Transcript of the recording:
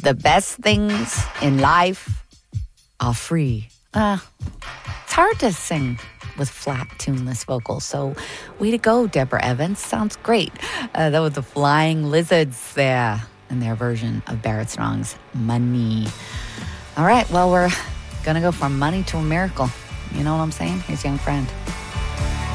The best things in life are free. It's hard to sing with flat, tuneless vocals. So way to go, Deborah Evans. Sounds great. That was the Flying Lizards there in their version of Barrett Strong's Money. All right, well, we're going to go from money to a miracle. You know what I'm saying? Here's Young Friend.